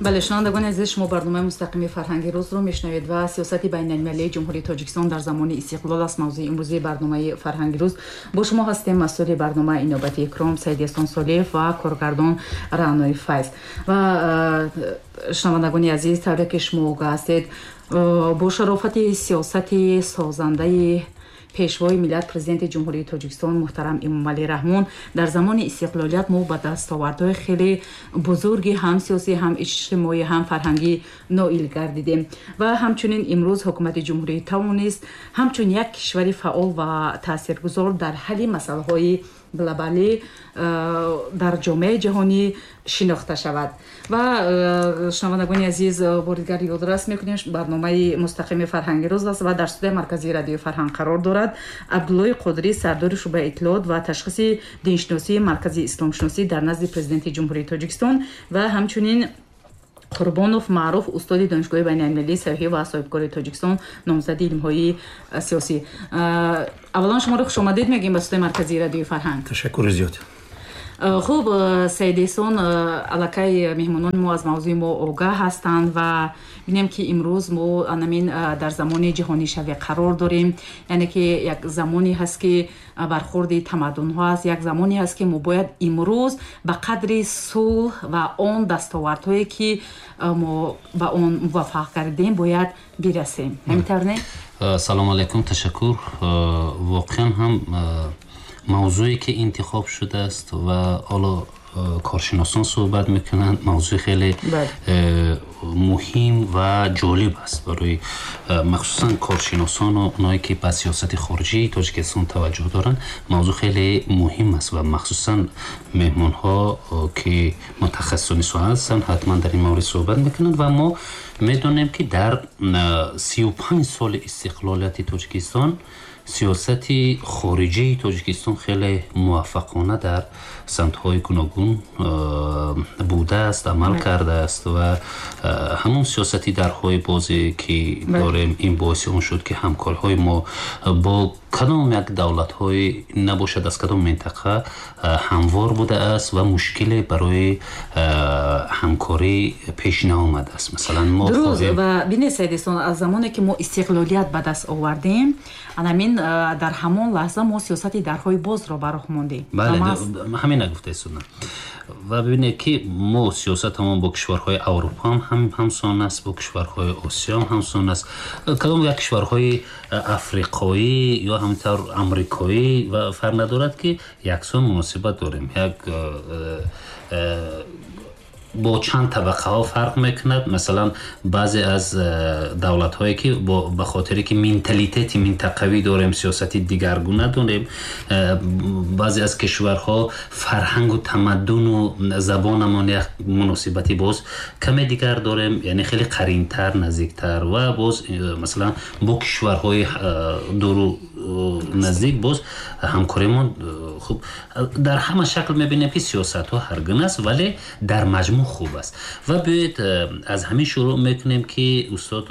بله شنوندگان عزیز شما برنامه مستقیم فرهنگی روز رو میشنوید و سیاست بین المللی جمهوری تاجیکستان در زمان استقلال است موضوع امروزی برنامه فرهنگی روز. با شما هستیم مسئول برنامه اینوبت اکرام سید احسان صالح و کارگردان رعنایی فیض. و شنوندگان عزیز طوری که شما آگاه هستید با شرافت سیاست سازنده پیشوای ملت پرزیدنت جمهوری تاجیکستان محترم امامعلی رحمون در زمان استقلالیت ما با دستاوردهای خیلی بزرگی هم سیاسی هم اجتماعی هم فرهنگی نائل گردیدیم و همچنین امروز حکومت جمهوری توانست همچون یک کشور فعال و تاثیرگذار در حل مسائل گلوبالی در جامعه جهانی شناخته شود. و شنوندگان عزیز بارگاه یادداشت میکنیم برنامه مستقیم فرهنگی روز است و در استودیو مرکزی رادیو فرهنگ قرار دارد. عبدالله قادری سردار شعبه اطلاعات و تشخیص دینشناسی مرکزی اسلام شناسی در نزد پرزیدنت جمهوری تاجیکستان و همچنین قربانوف معروف استاد دانشگاه بین‌المللی صحیح و صاحبکار تاجیکستان نامزد علم‌های سیاسی. اولا شما رو خوش آمدید میگیم به استودیو مرکزی رادیو فرهنگ. تشکر زیاد. خوب سید احسان علاقه مهمانان ما از موضوع ما آگاه هستند و ببینیم که امروز ما در زمان جهانی شوی قرار داریم، یعنی که یک زمانی هست که برخورد تمدن ها است، یک زمانی هست که ما باید امروز به قدر صلح و آن دستاوردهایی که ما به آن موفق کردیم باید برسیم. همینطور نه؟ سلام علیکم، تشکر. واقعا هم موضوعی که انتخاب شده است و حالا کارشناسان صحبت میکنند موضوع خیلی مهم و جالب است برای مخصوصا کارشناسان و اونایی که به سیاست خارجی تاجیکستان توجه دارن. موضوع خیلی مهم است و مخصوصا مهمان ها که متخصصان سوال هستند حتما در این مورد صحبت میکنند. و ما میدونیم که در 35 سال استقلالیت تاجیکستان سیاست خارجی تاجیکستان خیلی موفقانه در سمت‌های گوناگون بوده است، عمل کرده است و همون سیاستی درهای بازی که داریم این باعث اون شد که همکاری‌های ما با کدام یک دولت‌های نباشد از کدام منطقه هموار بوده است و مشکلی برای همکاری پیش نیامده است. مثلا ما درست و ببینید سید احسان از زمانی که ما استقلالیت به دست آوردیم همین در همون لحظه ما سیاستی درهای باز را براه ماندیم. بله همین نگفته ایستون. و ببینید که ما سیاست همون با کشورهای اروپا هم همسان است، با کشورهای آسیا هم همسان است. کدام یک کشورهای افریقایی یا همینطور امریکایی و فرق ندارد که یکسان مناسبت داریم. یک با چند طبقه ها فرق میکند. مثلا بعضی از دولت هایی که به خاطری که منتالیته منطقوی داریم سیاستی دیگرگونه داریم، بعضی از کشورها فرهنگ و تمدن و زبانمان یک مناسبتی باز کمی دیگر داریم، یعنی خیلی قرینتر نزدیکتر. و باز مثلا با کشورهای دور نزدیک باز همکاریمون خوب در همه شکل میبینیم که سیاست ها هرگونه است ولی در مجموع خوب است. و بیایید از همین شروع میکنیم که استاد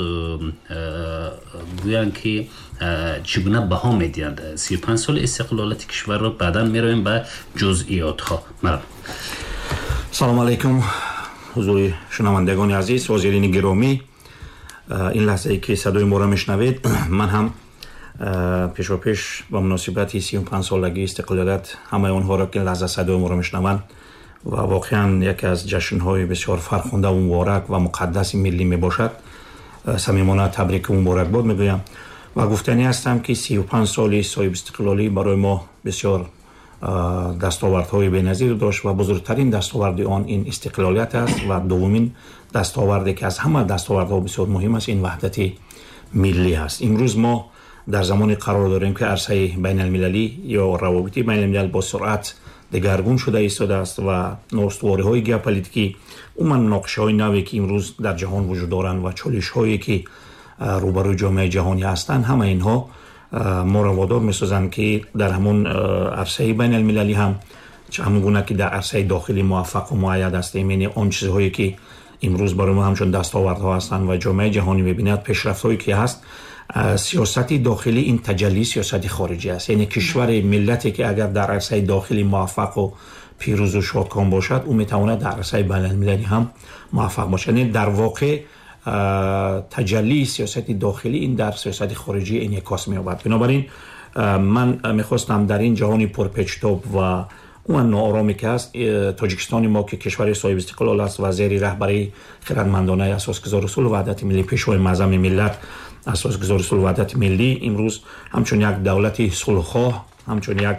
گویند که چگونه بها میدهند 35 سال استقلالیت کشور را. بعدا میرویم به جزئیات ها. سلام علیکم حضور شنوندگان عزیز، حاضرین گرامی. این لحظه ای که صدای ما را میشنوید من هم پیش و پیش با مناسبت 35 سالگی استقلالیت همه اونها را که لحظه صدای ما را میشنوند و واقعا یکی از جشن‌های بسیار فرخنده و مبارک و مقدس ملی میباشد صمیمانه تبریک و مبارک باد میگویم و گفتنی هستم که 35 سالی صاحب استقلالی برای ما بسیار دستاوردهای بی‌نظیر داشت و بزرگترین دستاورد آن این استقلالیت است و دومین دستاوردی که از همه دستاوردها بسیار مهم است این وحدت ملی است. امروز ما در زمانی قرار داریم که عرصه بین المللی یا روابط بین الملل با سرعت دگرگون شده ایستاده است و نااستواری‌های ژئوپلیتیکی عموما نقشه‌های نوی که امروز در جهان وجود دارند و چالش‌هایی که روبروی جامعه جهانی هستند همه اینها ما را وادار می‌سازند که در همون عرصه بین المللی هم همون گونه که در عرصه داخلی موفق و مؤید هستیم، یعنی آن چیزهایی که امروز برای ما همچون دستاوردها هستند و جامعه جهانی می‌بیند پیشرفت‌هایی که هست سیاست داخلی این تجلی سیاست خارجی است. یعنی کشور ملتی که اگر در عرصه داخلی موفق و پیروز و شادکام باشد او میتواند در عرصه بین‌المللی هم موفق باشد. یعنی در واقع تجلی سیاست داخلی این در سیاست خارجی انعکاس می‌یابد. بنابراین من میخواستم در این جهان پرپیچ‌وتاب و اون ناآرامی که است تاجیکستان ما که کشور صاحب استقلال است و زیر رهبری خردمندانه اساسگزار اصول وحدت ملی پیشوای معظم ملت اساسگزار اصول وحدت ملی امروز همچون یک دولت صلح‌خواه، همچون یک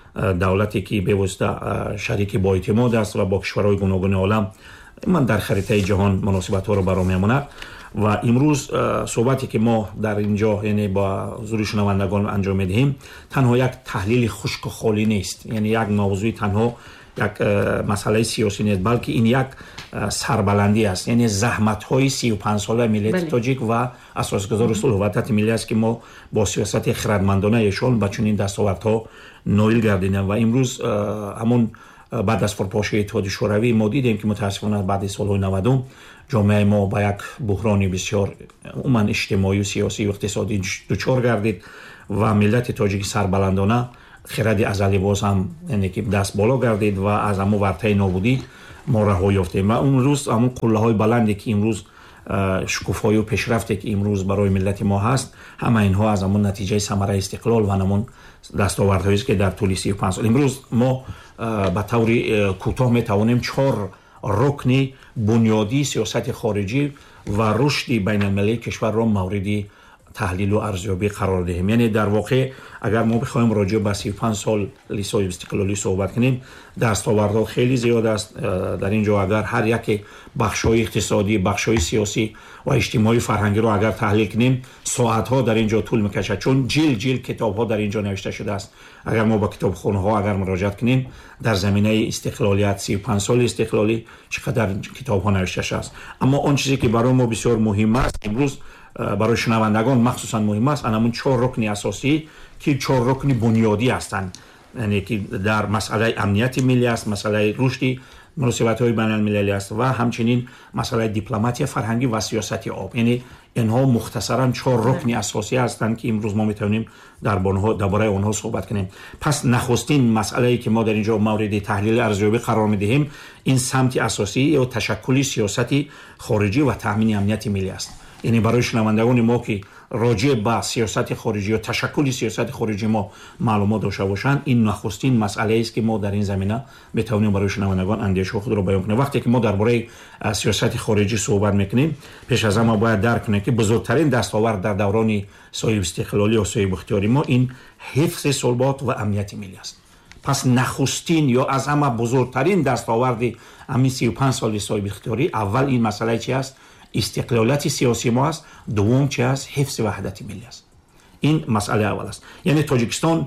دولتی که به واسطه شریک با اعتماد است و با کشورهای گوناگون عالم من در خریطه جهان مناسبت‌ها رو برام می‌ماند و امروز صحبتی که ما در اینجا یعنی با حضور شنوندگان انجام میدهیم تنها یک تحلیل خشک و خالی نیست، یعنی یک موضوع تنها یک مسئله سیاسی نیست، بلکه این یک سربلندی است، یعنی زحمت‌های 35 ساله ملت تاجیک و اساسگزار اصول وحدت ملی است که ما با سیاست خردمندانه ایشان به چنین دستاوردها نائل گردیدیم و امروز همون بعد از فروپاشی اتحاد شوروی ما دیدیم که متاسفانه بعد از سال‌های 90 جامعه ما با یک بحران بسیار عموما اجتماعی و سیاسی و اقتصادی دچار گردید و ملت تاجیک سربلندانه خرد ازلی باز هم یعنی که دست بالا گردید و از همون ورطه نابودی ما رها یافتیم و اون روز همون قله‌های بلندی که امروز شکوفایی و پیشرفتی که امروز برای ملت ما هست همه اینها از همون نتیجه ثمره استقلال و همون دستاوردهایی است که در طول 35 سال امروز ما به طور کوتاه میتوانیم 4 رکن بنیادی سیاست خارجی و رشد بین المللی کشور را مورد تحلیل و ارزیابی قرار دهیم. یعنی در واقع اگر ما بخوایم راجع به 35 سال صاحب استقلالی صحبت کنیم دستاوردها خیلی زیاد است. در اینجا اگر هر یک بخش‌های اقتصادی، بخش‌های سیاسی و اجتماعی فرهنگی رو اگر تحلیل کنیم ساعت‌ها در اینجا طول می‌کشد، چون جیل کتاب‌ها در اینجا نوشته شده است. اگر ما با کتابخانه‌ها اگر مراجعه کنیم در زمینه استقلالیت 35 سال استقلالی چقدر کتاب‌ها نوشته شده است. اما اون چیزی که برای ما بسیار مهم است امروز برای شنوندگان مخصوصا مهم است همون 4 رکن اساسی که 4 رکن بنیادی هستند، یعنی که در مسئله امنیت ملی است، مسئله رشد مناسبت‌های بین‌المللی است و همچنین مسئله دیپلماتی فرهنگی و سیاست آب. یعنی اینها مختصراً 4 رکن اساسی هستند که امروز ما میتونیم درباره آنها صحبت کنیم. پس نخستین مسئله‌ای که ما در اینجا مورد تحلیل ارزیابی قرار میدهیم این سمت اساسی یا تشکل سیاست خارجی و تامین امنیت ملی است. یعنی برای شنوندگان ما که راجع به سیاست خارجی و تشکل سیاست خارجی ما معلومات داشته باشند این نخستین مسئله است که ما در این زمینه بتوانیم برای شنوندگان اندیشه خود را بیان کنیم. وقتی که ما درباره سیاست خارجی صحبت میکنیم پیش از همه باید درک کنیم که بزرگترین دستاورد در دوران صاحب استقلالی و صاحب اختیاری ما این حفظ ثبات و امنیت ملی است. پس نخستین یا از همه بزرگترین دستاورد همین 35 سال صاحب اختیاری اول این مسئله چی است؟ استقلالیت سیاسی ما است. دوم چی است؟ حفظ وحدت ملی است. این مسئله اول است. یعنی تاجیکستان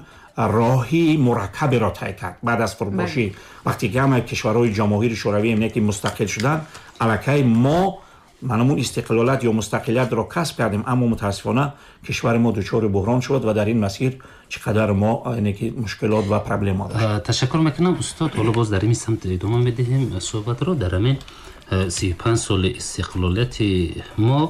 راهی مرکب را طی کرد بعد از فروپاشی وقتی که همه کشورهای جماهیر شوروی امنیتی مستقل شدن الکی ما منمون استقلالت یا مستقلیت را کسب کردیم اما متاسفانه کشور ما دچار بحران شد و در این مسیر چقدر ما یعنی که مشکلات و پرابلم‌ها داشتیم. تشکر میکنم استاد. حالا باز در این سمت ادامه بدهیم صحبت رو. در همین 35 سال استقلالیت ما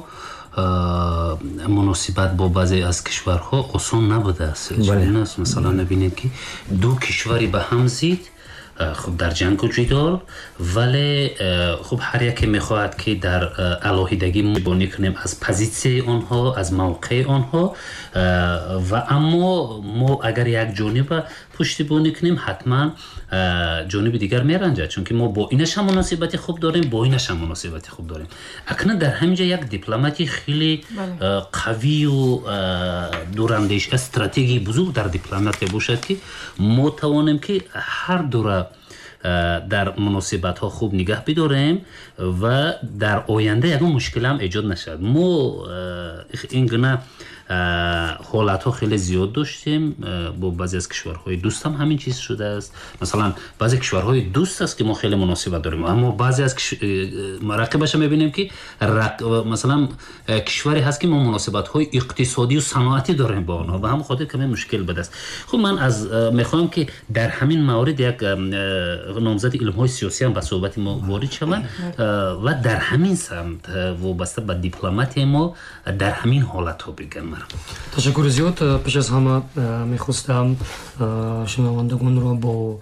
مناسبت با بعضی از کشورها آسان نبوده است. مثلا نبینیم که دو کشوری به هم زید خب در جنگ و جدال ولی خب هر یکی میخواهد که در علاهیدگی مبانی کنیم از پوزیسیون آنها از موقع آنها و اما ما اگر یک جانب پشتیبانی کنیم حتما جانب دیگر میرنجد چون که ما با اینش هم مناسبت خوب داریم با اینش هم مناسبت خوب داریم. اکنون در همینجا یک دیپلماتی خیلی قوی و دوراندیش استراتژی بزرگ در دیپلماتی باشد که ما توانیم که هر دو در مناسبت ها خوب نگه بداریم و در آینده یک مشکل هم ایجاد نشد. ما این گونه حالت ها خیلی زیاد داشتیم با بعضی از کشورهای دوست هم همین چیز شده است. مثلا بعضی کشورهای دوست است که ما خیلی مناسبت داریم اما بعضی از رقیبش میبینیم که مثلا کشوری هست که ما مناسبت های اقتصادی و صنعتی داریم با آنها و هم خاطر کمی مشکل بده است. خب من میخوام که در همین مورد یک نامزد علم های سیاسی هم به صحبت ما وارد شوند و در همین سمت وابسته به دیپلماتی ما در همین حالت ها بگن. تشکر زیاد. پیش از همه میخواستم شنوندگان را با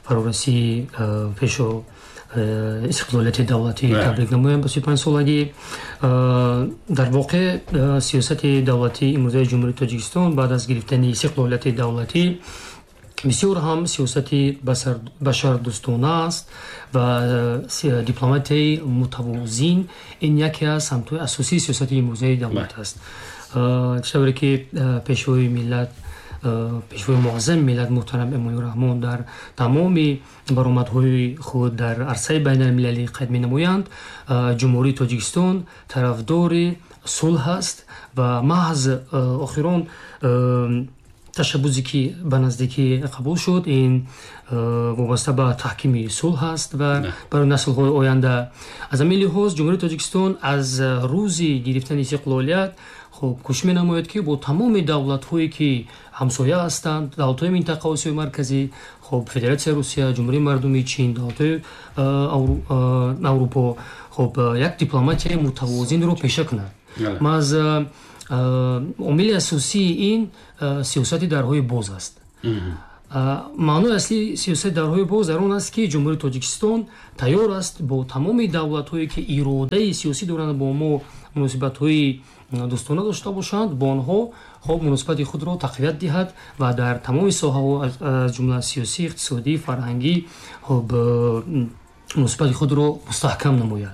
фарораси пешо истиқлолияти давлатӣ табрик намоям ба 35 солагӣ. дар воқеъ сиёсати давлатии имрӯзаи ҷумҳурии Тоҷикистон баъд аз гирифтани истиқлолияти давлатӣ бисёр ҳам сиёсати башардӯстона аст ва дипломатияи мутавозин ин яке аз самтҳои асосии сиёсати имрӯзаи давлат аст. тавре ки пешвои миллат пешвои муаззами миллат муҳтарам Эмомали Раҳмон дар тамоми баромадҳои худ дар арсаи байналмилалӣ қайд менамоянд, ҷумҳурии Тоҷикистон тарафдори сулҳ аст ва маҳз охирон ташаббусе ки ба наздикӣ қабул шуд ин вобаста ба таҳкими сулҳ аст ва барои наслҳои оянда. Аз ҳамин лиҳоз ҷумҳурии Тоҷикистон аз рӯзи гирифтани истиқлолият кӯшиш менамояд ки бо тамоми давлатҳое ки ҳамсоя ҳастанд, давлатҳои минтақаи Осиёи марказӣ, Федератсияи Русия, Ҷумҳурии Мардуми Чин, давлатҳои Аврупо як дипломатияи мутавозинро пеша кунад. маъз омили асосии ин сиёсати дарҳои боз аст. маънои аслии сиёсати дарҳои боз дар он аст ки ҷумҳурии Тоҷикистон тайёр аст бо тамоми давлатҳое ки иродаи сиёсӣ доранд бо мо муносибатҳои дӯстона дошта бошанд, бо онҳо муносибати худро тақвият диҳад ва дар тамоми соҳаҳо аз ҷумла сиёсӣ, иқтисодӣ, фарҳангӣ муносибати худро мустаҳкам намояд.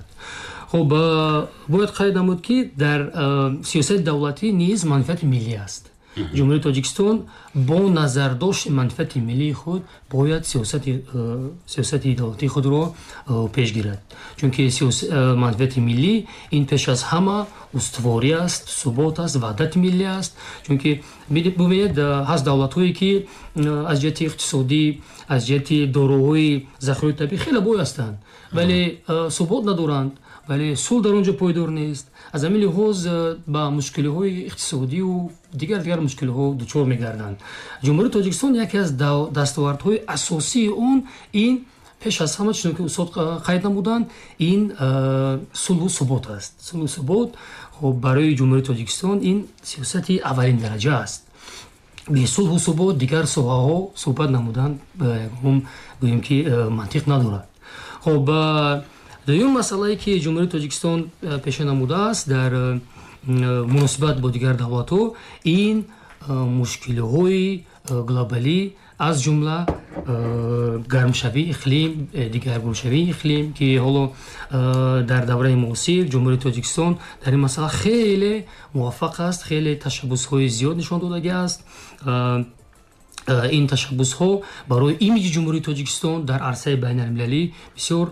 бояд қайд намуд ки дар сиёсати давлатӣ низ манфиати миллӣ аст. ҷумҳурии Тоҷикистон бо назардошти манфиати миллии худ бояд сиёсати давлатии худро пеш гирад. Чунки манфиати миллӣ ин пеш аз ҳама устуворӣ аст, субот аст, ваҳдати миллӣ аст. Чунки бубинед ҳаст давлатҳое ки аз ҷиҳати иқтисодӣ, аз ҷиҳати дороҳои захираи табиӣ хеле бой ҳастанд, вале субот надоранд, вале сулҳ дар он ҷо пойдор нест. аз ҳамин лиҳоз ба мушкилиҳои иқтисодию дигар мушкилиҳо дучор мегарданд. ҷумҳурии Тоҷикистон яке аз дастовардҳои асосии он ин пеш аз ҳама чунон ки устод қайд намуданд, ин сулҳу субот аст. сулҳу субот барои ҷумҳурии Тоҷикистон ин сиёсати аввалин дараҷа аст. бе сулҳу субот дигар соҳаҳо суҳбат намудан гӯем ки мантиқ надорад. дуюм масъалае ки ҷумҳурии Тоҷикистон пеша намудааст дар муносибат бо дигар давлатҳо ин мушкилиҳои глобалӣ аз ҷумла гармшавии иқлим, дигаргуншавии иқлим ки ҳоло дар давраи муосир ҷумҳурии Тоҷикистон дар ин масъала хеле муваффақ аст, хеле ташаббусҳои зиёд нишон додагааст. ин ташаббусҳо барои имиҷи ҷумҳурии Тоҷикистон дар арсаи байналмилалӣ бисёр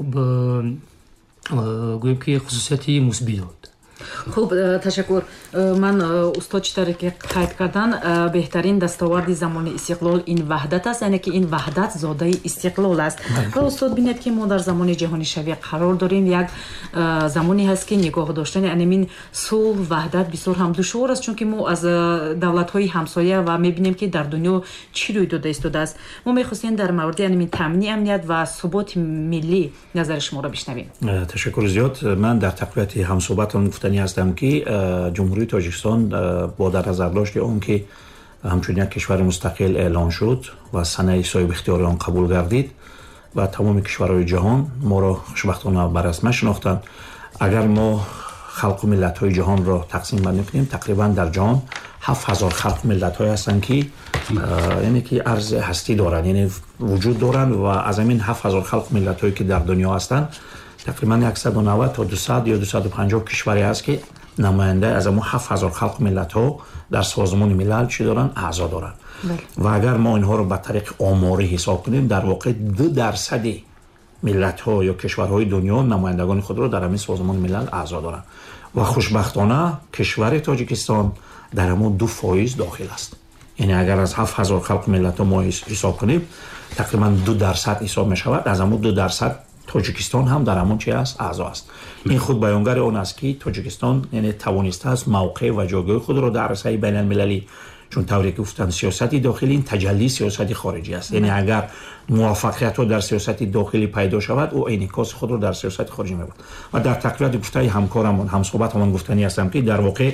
гӯем ки хусусияти мусбит дод. хуб, ташаккур. ман устод чӣ таре ки қайд кардан, беҳтарин дастоварди замони истиқлол ин ваҳдат аст, яъне ки ин ваҳдат зодаи истиқлол аст. ва устод бинед ки мо дар замони ҷаҳонишавӣ қарор дорем, як замоне ҳаст ки нигоҳ доштани анамин сулҳ, ваҳдат бисёр ҳам душвор аст, чунки мо аз давлатҳои ҳамсоя ва мебинем ки дар дунё чӣ рӯй дода истодааст. мо мехостем дар мавриди анамин таъмини амният ва суботи миллӣ назари шуморо бишнавем. ташаккур зиёд. ман дар тақвияти ҳамсӯҳбатам гуфтанӣ ҳастам ки ҷумҳурии Тоҷикистон бо дар назар дошти он ки ҳамчун як кишвари мустақил эълон шуд ва санаи соҳибихтиёри он қабул гардид ва тамоми кишварҳои ҷаҳон моро хушбахтона ба расман шинохтанд. агар мо халқу миллатҳои ҷаҳонро тақсим бандӣ кунем, тақрибан дар ҷаҳон 7000 халқу миллатҳое ҳастанд ки яъне ки арзи ҳастӣ доранд, яъне вуҷуд доранд ва аз ҳамин 7000 халқу миллатҳое ки дар дунё ҳастанд тақрибан 190 то 200 ё 250 кишваре аст ки намояндаи аз ҳамон 7000 халқу миллатҳо дар созмони милал чӣ доранд? аъзо доранд. ва агар мо инҳоро ба тариқи оморӣ ҳисоб кунем, дар воқеъ 2% миллатҳо ё кишварҳои дунё намояндагони худро дар ҳамин созмони милал аъзо доранд. ва хушбахтона кишвари Тоҷикистон дар ҳамон 2% дохил аст. яъне агар аз 7000 халқу миллатҳо мо ҳисоб кунем, тақрибан 2% ҳисоб мешавад. аз ҳамон 2% Тоҷикистон ҳам дар ҳамон чи аст, аъзо аст. ин худ баёнгари он аст ки Тоҷикистон яъне тавонистааст мавқеъ ва ҷойгоҳи худро дар арсаи байналмилалӣ, чун тавре ки гуфтанд сиёсати дохилӣ ин таҷаллии сиёсати хориҷӣ аст. яъне агар муваффақиятҳо дар сиёсати дохилӣ пайдо шавад, ӯ инъикоси худро дар сиёсати хориҷӣ мебарад. ва дар тақвияти гуфтаи ҳамкорамон, ҳамсӯҳбатамон гуфтанӣ ҳастам ки дар воқеъ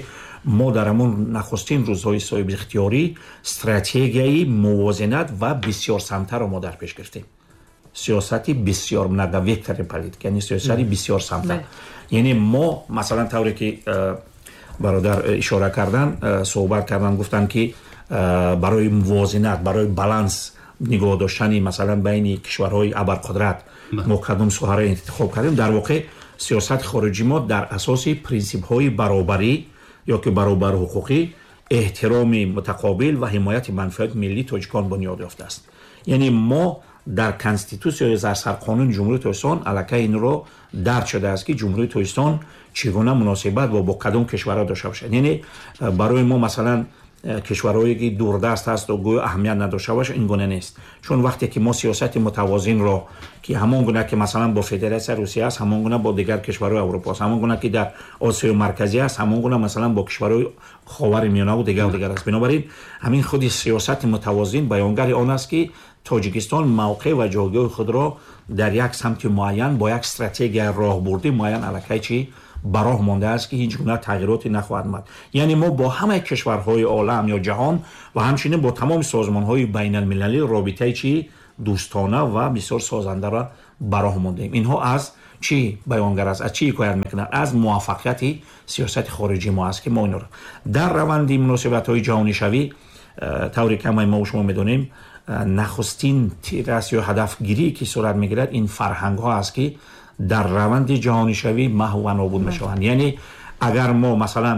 мо дар ҳамон нахустин рӯзҳои соҳиби ихтиёрӣ стратегияи мувозинат ва бисёрсамтаро мо дар пеш гирифтем. сиёсати бисёр многовектори политика, яъне сиёсати бисёрсамта. яъне мо масалан тавре ки бародар ишора кардан, суҳбат кардан, гуфтанд ки барои мувозинат, барои баланс нигоҳ доштани масалан байни кишварҳои абарқудрат мо кадом соҳаро интихоб кардем. дар воқеъ сиёсати хориҷи мо дар асоси принсипҳои баробарӣ ё ки баробар ҳуқуқӣ, эҳтироми мутақобил ва ҳимояти манфиати миллии тоҷикон бунёд ёфтааст. яъне мо дар конститутсияи дар сарқонуни ҷумҳурии Тоҷикистон аллакай инро дард шудааст ки ҷумҳурии Тоҷикистон чӣ гуна муносибат бо кадом кишварҳо дошта бошад. яъне барои мо масалан кишварҳое ки дурдаст ҳасту гӯё аҳамият надошта бошад, ин гуна нест. чун вақте ки мо сиёсати мутавозинро ки ҳамон гуна ки масалан бо Федератсияи Русия аст, ҳамон гуна бо дигар кишварҳои Аврупо аст, ҳамон гуна ки дар Осиёи марказӣ аст, ҳамон гуна масалан бо кишварҳои Ховари Миёнаву дигар аст. бинобар ин ҳамин худи сиёсати мутавозин баёнгари он аст ки Тоҷикистон мавқеъ ва ҷойгоҳи худро дар як самти муайян бо як стратегияи роҳбурдӣ муайян аллакай чӣ ба роҳ мондааст ки ҳеҷ гуна тағйироте нахоҳад омад. яъне мо бо ҳамаи кишварҳои олам ё ҷаҳон ва ҳамчунин бо тамоми созмонҳои байналмилалӣ робитаи чӣ дӯстона ва бисёр созандаро ба роҳ мондем. инҳо аз чӣ баёнгар аст, аз чӣ ҳикоят мекунад? аз муваффақияти сиёсати хориҷии мо аст ки мо инро дар раванди муносибатҳои ҷаҳонишавӣ тавре ки ҳамаи мо шумо медонем нахустин тирас ё ҳадафгирӣ ки сурат мегирад ин фарҳангҳо аст ки дар раванди ҷаҳонишавӣ маҳв ва нобуд мешаванд. яъне агар мо масалан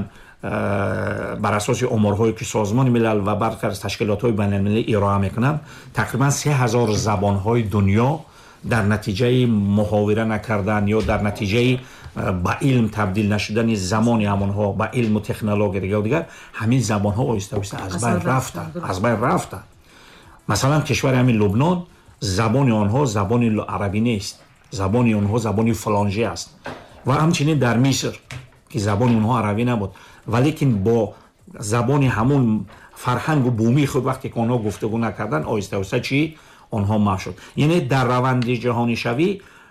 бар асоси оморҳое ки созмони милал ва барқи аз ташкилотҳои байналмилалӣ ироа мекунанд, тақрибан 3000 забонҳои дунё дар натиҷаи муҳовира накардан ё дар натиҷаи ба илм табдил нашудани замони ҳамонҳо ба илму технология дигар ҳамин забонҳо оҳиста оҳиста аз байн рафта. масалан кишвари ҳамин Лубнон, забони онҳо забони арабӣ нест, забони онҳо забони фалонжӣ аст. ва ҳамчунин дар Миср ки забони онҳо арабӣ набуд, валекин бо забони ҳамон фарҳангу бумии худ вақте ки онҳо гуфтугӯ накардан оҳиста оҳиста чӣ онҳо маҳв шуд. яъне дар раванди ҷаҳонишавӣ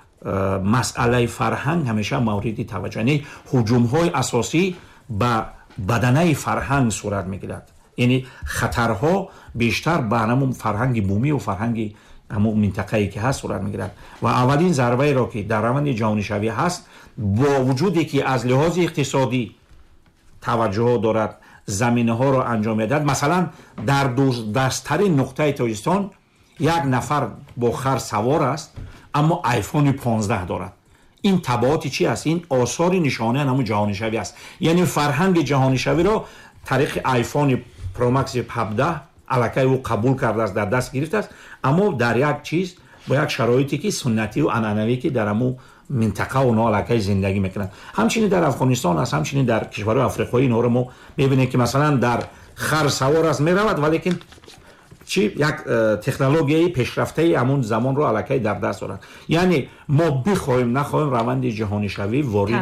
масъалаи фарҳанг ҳамеша мавриди таваҷҷӯҳ, яъне ҳуҷумҳои асосӣ ба баданаи фарҳанг сурат мегирад. яъне хатарҳо бештар ба ҳамон фарҳанги бумию фарҳанги ҳамон минтақае ки ҳаст сурат мегирад. ва аввалин зарбаеро ки дар раванди ҷаҳонишавӣ ҳаст, бо вуҷуде ки аз лиҳози иқтисодӣ таваҷҷӯҳ дорад, заминаҳоро анҷом медиҳад, масалан дар дастарин нуқтаи Тоҷикистон як нафар бо хар савор аст, аммо айфони 15 дорад. ин табооти чӣ аст? ин осори нишонаи ҳамон ҷаҳонишавӣ аст. яъне фарҳанги ҷаҳонишавиро тариқи айфони Pro-Max 17 аллакай ӯ қабул кардааст, дар даст гирифтааст, аммо дар як чиз бо як шароите ки суннативу анъанавӣ ки дар ҳамон минтақа онҳо аллакай зиндагӣ мекунанд. ҳамчунин дар Афғонистон аст, ҳамчунин дар кишварҳои африқоӣ инҳоро мо мебинем ки масалан дар хар савор аст меравад, валекин чӣ як технологияи пешрафтаи ҳамон замонро аллакай дар даст дорад. яъне мо бихоҳем нахоҳем раванди ҷаҳонишавӣ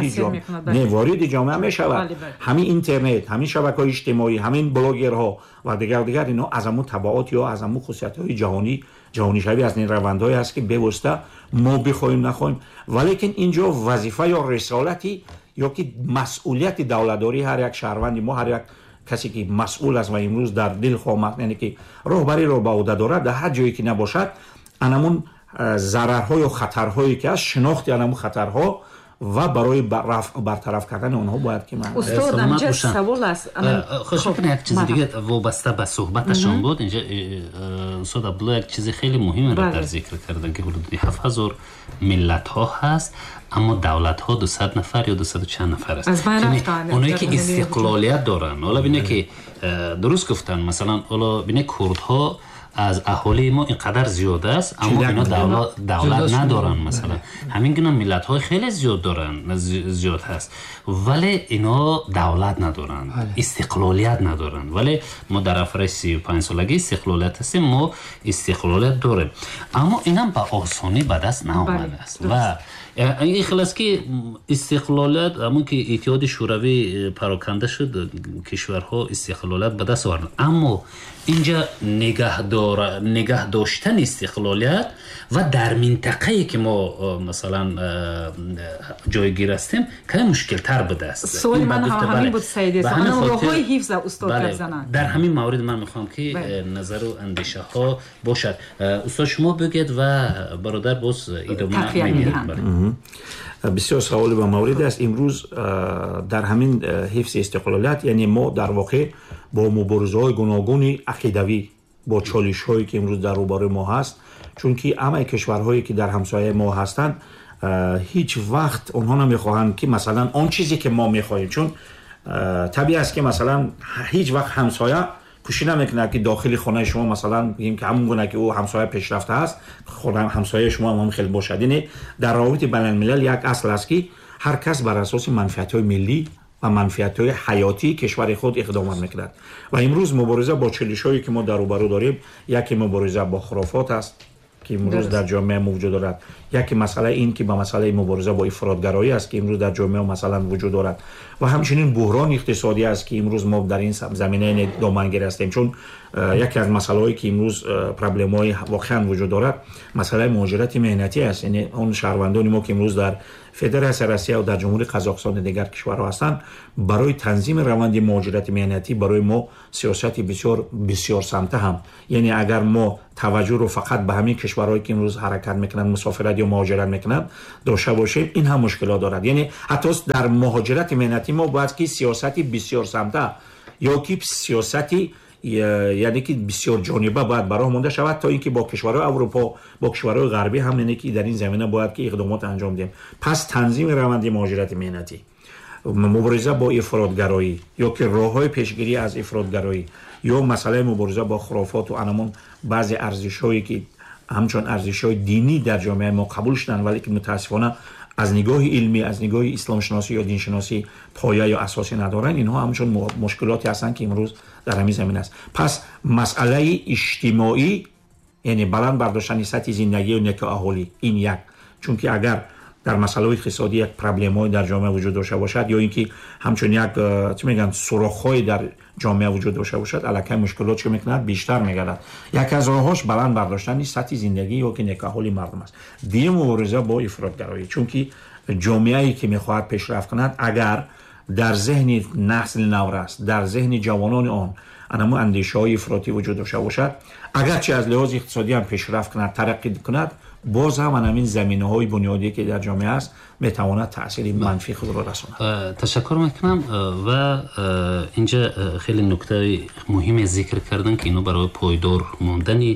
вориди ҷомеа мешавад. ҳамин интернет, ҳамин шабакаҳои иҷтимоӣ, ҳамин блогерҳо ва дигар инҳо аз ҳамон табаот ё аз ҳамон хусусиятҳои ҷаҳонишавӣ аз ин равандҳое аст ки бевосита мо бихоҳем нахоҳем. валекин инҷо вазифа ё рисолати ё ки масъулияти давлатдории ҳар як шаҳрванди мо, ҳар як касе ки масъул аст ва имрӯз дар дил хоҳ, яъне ки роҳбариро ба ӯҳда дорад, дар ҳар ҷое ки набошад анамун зарарҳо ё хатарҳое ки аст, шинохти анамун хатарҳо ва барои бартараф кардани онҳо бояд ки устод анҷа савол аст. хоҳиш мекунам як чизи дигар вобаста ба суҳбаташон буд. инҷа устод Абдулло як чизи хеле муҳимро дар зикр кардан ки ҳудуди 7000 миллатҳо ҳаст, аммо давлатҳо 200 нафар ё 200 чанд нафар аст. онҳое ки истиқлолият доранд, ҳола бине ки дуруст гуфтан, масалан ҳола бине курдҳо аз аҳолии мо инқадар зиёд аст, аммо ино давлат надоранд. масалан ҳамин гуна миллатҳои хеле зиёд ҳаст, вале ино давлат надоранд, истиқлолият надоранд. вале мо дар афраи 35 солагӣ истиқлолият ҳастем, мо истиқлолият дорем, аммо инам ба осонӣ ба даст наомадааст. ва این خلاص که استقلالات همون که اتحاد شوروی پراکنده شد، کشورها استقلالات به دست آوردند، اما اینجا نگه داشتن استقلالیت و در منطقه‌ای که ما مثلا جایگیر هستیم که مشکل تر بوده است. سوال من همین بود سید اسحاق، راههای حفظ استاد زنان در همین مورد من میخوام که نظر و اندیشه ها باشد. استاد شما بگید و برادر باز ادامه میدیم. بسیار سوال با مورد است. امروز در همین حفظ استقلالیت یعنی ما در واقع با مبارزه‌های گوناگون عقیدوی با چالش‌هایی که امروز در روبروی ما هست، چون که همه کشورهایی که در همسایه ما هستند هیچ وقت اونها نمیخواهند که مثلا آن چیزی که ما میخواهیم، چون طبیعی است که مثلا هیچ وقت همسایه کوشش نمیکنه که داخل خانه شما مثلا بگیم که همون گونه که او همسایه پیشرفته است خانه همسایه شما هم خیلی باشد. یعنی در روابط بین الملل یک اصل است که هر کس بر اساس منفعت‌های ملی و منفعت‌های حیاتی کشور خود اقدام می‌کند و امروز مبارزه با چالش‌هایی که ما در روبرو داریم، یکی مبارزه با خرافات است که امروز در جامعه موجود دارد، یکی مسئله این که با مسئله مبارزه با افراطگرایی است که امروز در جامعه مثلا وجود دارد و همچنین بحران اقتصادی است که امروز ما در این زمینه دامنگیر هستیم، چون یکی از مسائلی که امروز پرابلم‌های واقعا وجود دارد مسئله مهاجرت مهنتی است. یعنی اون شهروندان ما که امروز در فدراسیون روسیه و در جمهوری قزاقستان و دیگر کشورها هستند، برای تنظیم روند مهاجرت مهنتی برای ما سیاست بسیار سمته هم، یعنی اگر ما توجه رو فقط به همین کشورهایی که امروز حرکت میکنن مسافرت یا مهاجرت میکنن داشته باشیم، این هم مشکلات دارد. یعنی حتی در مهاجرت مهنتی ما باید که سیاستی بسیار سمته یا که سیاستی یعنی که بسیار جانبه باید برای مونده شود تا اینکه با کشورهای اروپا با کشورهای غربی هم یعنی که در این زمینه باید که اقدامات انجام دهیم. پس تنظیم روند مهاجرت مهنتی، مبارزه با افراطگرایی یا که راههای پیشگیری از افراطگرایی یا مسئله مبارزه با خرافات و انمون بعضی ارزش‌هایی که همچون ارزش‌های دینی در جامعه ما قبول شدن ولی که متاسفانه از نگاه علمی از نگاه اسلام شناسی یا دین شناسی پایه یا اساسی ندارن، اینها همچون مشکلاتی هستند که امروز در همین زمین است. پس مسئله اجتماعی یعنی بلند برداشتن سطح زندگی و نک اهالی این یک، چون که اگر در مسئله اقتصادی یک پرابلم‌های در جامعه وجود داشته باشد یا اینکه همچون یک چی میگن سوراخ‌های در جامعه وجود داشته باشد الکی مشکلات چه میکند بیشتر میگردد. یک از راهاش بلند برداشتن سطح زندگی یا که نک اهالی مردم است. دیگه مبارزه با افراطگرایی، چون که جامعه‌ای که میخواهد پیشرفت کند اگر در ذهن نسل نو است در ذهن جوانان آن انما اندیشه‌های افراطی وجود داشته باشد، اگرچه از لحاظ اقتصادی هم پیشرفت کند ترقی کند، باز هم همین زمینه‌های بنیادی که در جامعه است میتواند تأثیر منفی خود را رساند. تشکر میکنم و اینجا خیلی نکته مهم ذکر کردن که اینو برای پایدار ماندن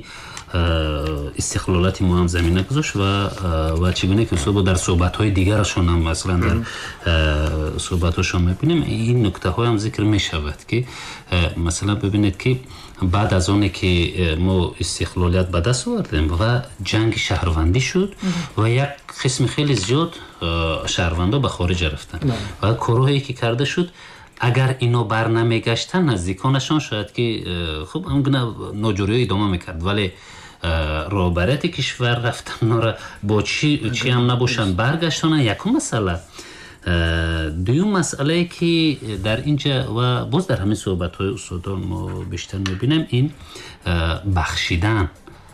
استقلالات ما هم زمینه گذاشت و چگونه که در صحبت‌های دیگرشون هم مثلا در صحبت‌هاشون می‌بینیم این نکته‌ها هم ذکر می‌شود که مثلا ببینید که بعد از اون که ما استقلالیت به دست آوردیم و جنگ شهروندی شد و یک قسم خیلی زیاد شهروندا به خارج رفتن و کارهایی که کرده شد اگر اینو بر نمیگشتن نزدیکانشان شاید که خب همگونه ناجوری ادامه میکرد، ولی رهبرت کشور رفتن ناره با چی هم نباشن برگشتن یکم مسئله. دوم مسئله که در اینجا و باز در همین صحبت‌های استادان ما بیشتر می‌بینیم این بخشیدن،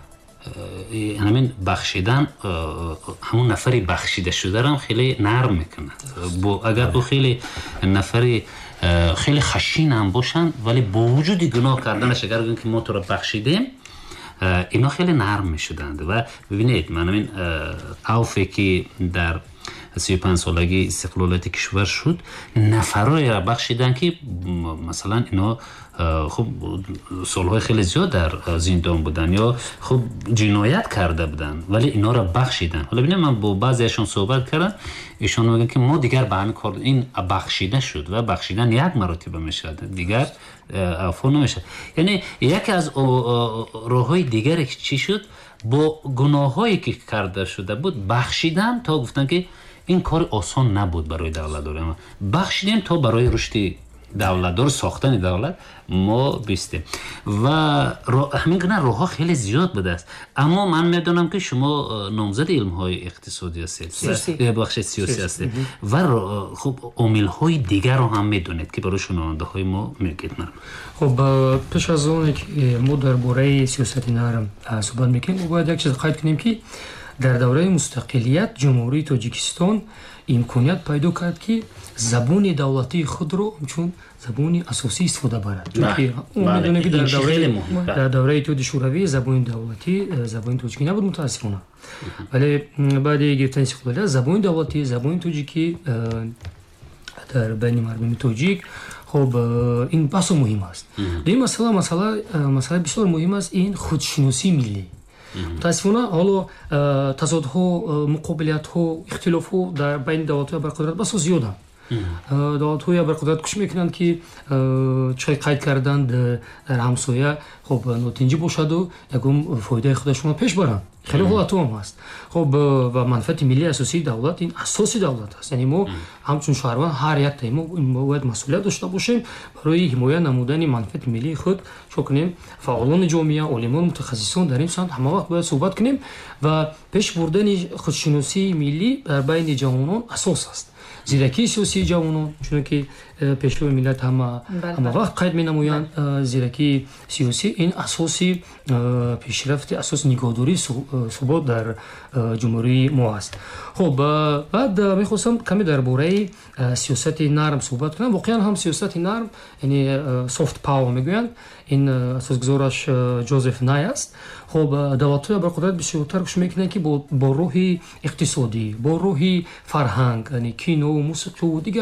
همین بخشیدن همون نفری بخشیده شده رو خیلی نرم میکنه. اگر او خیلی نفری خیلی خشین هم باشن ولی با وجود گناه کردنش اگر بگن که ما تو رو بخشیدیم اینا خیلی نرم میشدند. و ببینید من همین عوفی که در 35 سالگی استقلالات کشور شد نفرای را بخشیدن که مثلا اینا خب سالهای خیلی زیاد در زندان بودن یا خب جنایت کرده بودن ولی اینا را بخشیدن. حالا ببینید من با بعضیشون صحبت کردم، ایشون میگن که ما دیگر به همین کار این بخشیده شد و بخشیدن یک مرتبه میشه دیگر عفو نمیشه. یعنی یکی از راههای دیگری که چی شد با گناهایی که کرده شده بود بخشیدن تا گفتن که این کار آسان نبود برای دولت دارم بخشیدیم تا برای رشد давлатдор сохтани давлат мо бистем ва ҳамин гуна роҳҳо хеле зиёд будааст. Аммо ман медонам ки шумо номзади илмҳои иқтисодӣ ҳастед, бахши сиёсӣ ҳастед ва хуб омилҳои дигарро ҳам медонед ки барои шунавандаҳои мо мегӯед. хуб пеш аз оне ки мо дар бораи сиёсати нарм суҳбат мекунем, бояд як чиз қайд кунем ки дар давраи мустақилият ҷумҳурии Тоҷикистон имконият пайдо кард ки забони давлатии худро чун забони асосӣ истифода барад. Чунки медонем ки дар давраи Иттиҳоди Шӯравӣ забони давлатӣ забони тоҷикӣ набуд мутаассифона. Вале баъди гирифтани истиқлолият забони давлатӣ забони тоҷикӣ дар байни мардуми тоҷик хуб ин басо муҳим аст. Дуюм масъала бисёр муҳим аст, ин худшиносии миллӣ. мутаассифона ҳоло тазодҳо, муқобилиятҳо, ихтилофҳо дар байни давлатҳои абарқудрат басо зиёданд. давлатҳои абарқудрат кӯшиш мекунанд ки чой қайд карданд дар ҳамсоя хуб нотинҷӣ бошаду ягон фоидаи худашонро пеш баранд. хеле ҳолатҳо ҳам ҳаст. хуб ва манфиати миллии асосии давлат ин асоси давлат аст. Яъне мо ҳамчун шаҳрванд ҳар яктаи мо бояд масъулият дошта бошем барои ҳимоя намудани манфиати миллии худ. Чо кунем фаъолони ҷомеа, олимон, мутахассисон дар ин самт ҳама вақт бояд суҳбат кунем ва пеш бурдани худшиносии миллӣ дар байни ҷавонон асос аст. зиракии сиёсии ҷавонон, чунки пешрои миллат ҳама вақт қайд менамоянд, зиракии сиёсӣ ин асоси пешрафти асоси нигоҳдории субот дар ҷумҳурии мо аст. хуб баъд мехостам каме дар бораи сиёсати нарм суҳбат кунам. воқеан ҳам сиёсати нарм яъне soft power мегӯянд, ин асосгузораш Ҷозеф Най аст. хуб давлатҳои абарқудрат бисёртар кӯшиш мекунанд ки бо роҳи иқтисодӣ, бо роҳи фарҳанг, яъне кино, мусиқу дигар